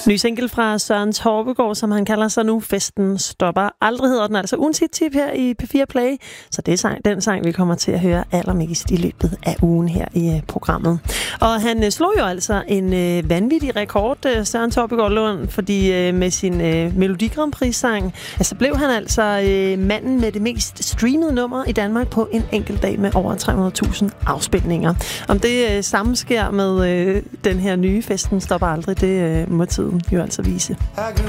Ny single fra Søren Torpegaard, som han kalder sig nu. Festen stopper aldrig, hedder den altså. Ugens hit-tip her i P4 Play. Så det er den sang, vi kommer til at høre allermest i løbet af ugen her i programmet. Og han slog jo altså en vanvittig rekord, Søren Torpegaard Lund, fordi med sin Melodi Grand Prix-sang, altså blev han altså manden med det mest streamede nummer i Danmark på en enkelt dag med over 300.000 afspilninger. Om det samme sker med den her nye Festen stopper aldrig, det må tiden jo altså vise.